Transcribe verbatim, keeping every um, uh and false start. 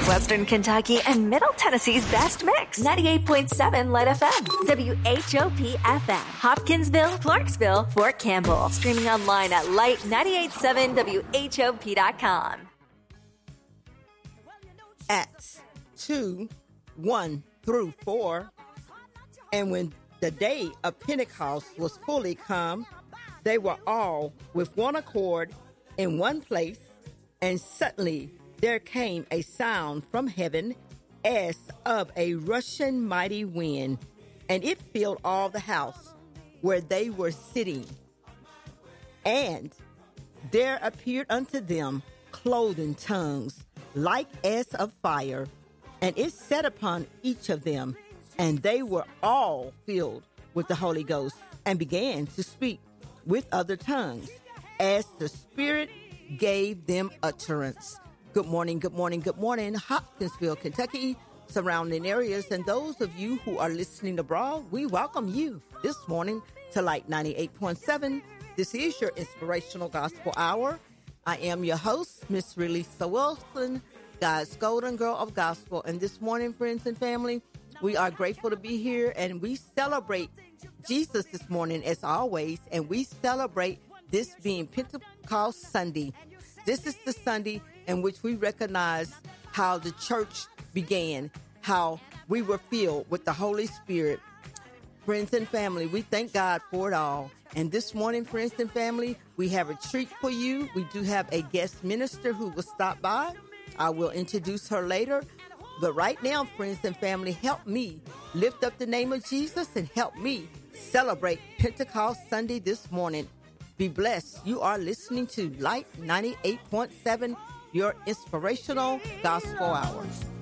Western Kentucky and Middle Tennessee's best mix. ninety-eight point seven Light F M. W H O P F M. Hopkinsville, Clarksville, Fort Campbell. Streaming online at light nine eight seven W H O P dot com. Acts two, one through four. And when the day of Pentecost was fully come, they were all with one accord in one place, and suddenly there came a sound from heaven as of a rushing mighty wind, and it filled all the house where they were sitting. And there appeared unto them cloven tongues, like as of fire, and it sat upon each of them, and they were all filled with the Holy Ghost, and began to speak with other tongues, as the Spirit gave them utterance. Good morning, good morning, good morning, Hopkinsville, Kentucky, surrounding areas, and those of you who are listening abroad, we welcome you this morning to Light ninety-eight point seven. This is your Inspirational Gospel Hour. I am your host, Miss Relisa Wilson, God's Golden Girl of Gospel. And this morning, friends and family, we are grateful to be here, and we celebrate Jesus this morning as always, and we celebrate this being Pentecost Sunday. This is the Sunday in which we recognize how the church began, how we were filled with the Holy Spirit. Friends and family, we thank God for it all. And this morning, friends and family, we have a treat for you. We do have a guest minister who will stop by. I will introduce her later. But right now, friends and family, help me lift up the name of Jesus and help me celebrate Pentecost Sunday this morning. Be blessed. You are listening to Light ninety-eight point seven, your Inspirational Gospel Hour.